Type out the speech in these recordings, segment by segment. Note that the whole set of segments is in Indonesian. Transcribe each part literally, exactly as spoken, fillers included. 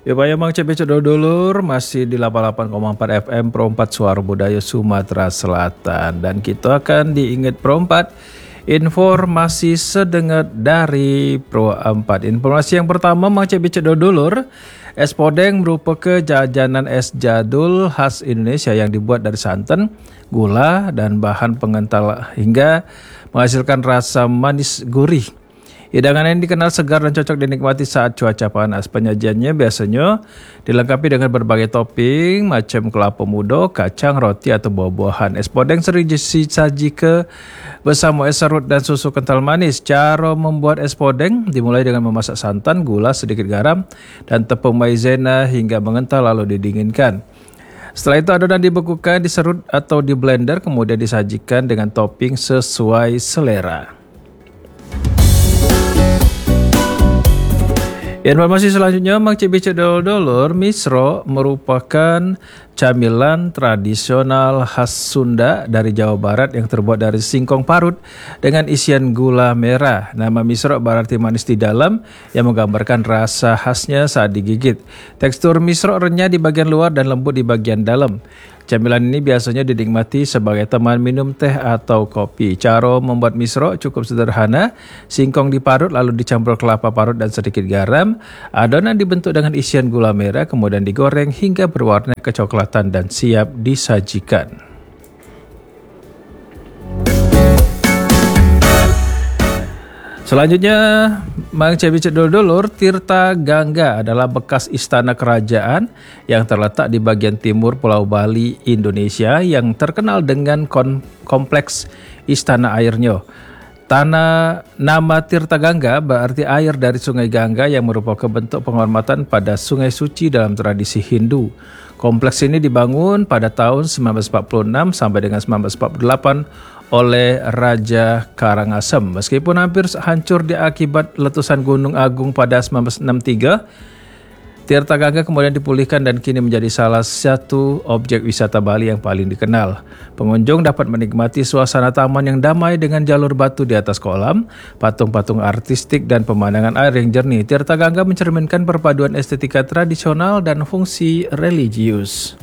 Ya Pak Mang Cepece Dulur masih di delapan puluh delapan koma empat F M Pro empat Suara Budaya Sumatera Selatan. Dan kita akan diingat Pro empat informasi sedengat dari Pro empat. Informasi yang pertama Mang Cepece Dulur, es podeng merupakan jajanan es jadul khas Indonesia yang dibuat dari santan, gula, dan bahan pengental hingga menghasilkan rasa manis gurih. Hidangan ini dikenal segar dan cocok dinikmati saat cuaca panas. Penyajiannya biasanya dilengkapi dengan berbagai topping macam kelapa muda, kacang, roti, atau buah-buahan. Es podeng sering disajikan bersama es serut dan susu kental manis. Cara membuat es podeng dimulai dengan memasak santan, gula, sedikit garam, dan tepung maizena hingga mengental lalu didinginkan. Setelah itu adonan dibekukan, diserut atau di blender, kemudian disajikan dengan topping sesuai selera. Informasi selanjutnya, Mang Cepece Dulur, misro merupakan camilan tradisional khas Sunda dari Jawa Barat yang terbuat dari singkong parut dengan isian gula merah. Nama misro berarti manis di dalam yang menggambarkan rasa khasnya saat digigit. Tekstur misro renyah di bagian luar dan lembut di bagian dalam. Camilan ini biasanya dinikmati sebagai teman minum teh atau kopi. Cara membuat misro cukup sederhana. Singkong diparut lalu dicampur kelapa parut dan sedikit garam. Adonan dibentuk dengan isian gula merah kemudian digoreng hingga berwarna kecoklatan dan siap disajikan. Selanjutnya, Mang Cepece Dulur, Tirta Gangga adalah bekas istana kerajaan yang terletak di bagian timur Pulau Bali, Indonesia, yang terkenal dengan kompleks istana airnya. Tanah nama Tirta Gangga berarti air dari Sungai Gangga yang merupakan bentuk penghormatan pada sungai suci dalam tradisi Hindu. Kompleks ini dibangun pada tahun sembilan belas empat puluh enam sampai dengan sembilan belas empat puluh delapan oleh Raja Karangasem. Meskipun hampir hancur diakibat letusan Gunung Agung pada sembilan belas enam puluh tiga, Tirta Gangga kemudian dipulihkan dan kini menjadi salah satu objek wisata Bali yang paling dikenal. Pengunjung dapat menikmati suasana taman yang damai dengan jalur batu di atas kolam, patung-patung artistik, dan pemandangan air yang jernih. Tirta Gangga mencerminkan perpaduan estetika tradisional dan fungsi religius.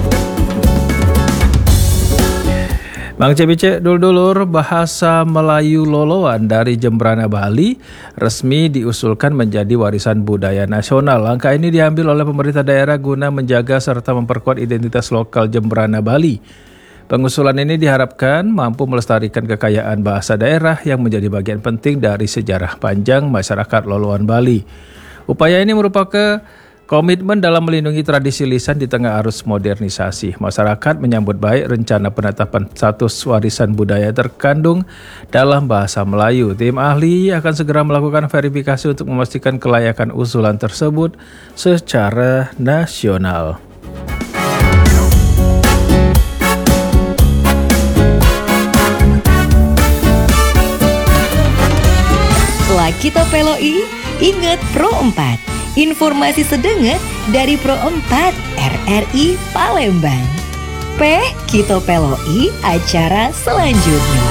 Mang Cepece Dulur, bahasa Melayu Loloan dari Jembrana Bali resmi diusulkan menjadi warisan budaya nasional. Langkah ini diambil oleh pemerintah daerah guna menjaga serta memperkuat identitas lokal Jembrana Bali. Pengusulan ini diharapkan mampu melestarikan kekayaan bahasa daerah yang menjadi bagian penting dari sejarah panjang masyarakat Loloan Bali. Upaya ini merupakan komitmen dalam melindungi tradisi lisan di tengah arus modernisasi. Masyarakat menyambut baik rencana penetapan status warisan budaya terkandung dalam bahasa Melayu. Tim ahli akan segera melakukan verifikasi untuk memastikan kelayakan usulan tersebut secara nasional. Setelah kita peloi, ingat Pro empat. Informasi sedenget dari Pro empat R R I Palembang. Peh Kito Peloi acara selanjutnya.